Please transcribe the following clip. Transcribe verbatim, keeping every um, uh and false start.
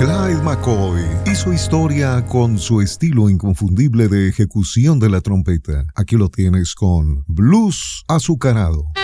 Clyde McCoy hizo historia con su estilo inconfundible de ejecución de la trompeta. Aquí lo tienes con Blues Azucarado.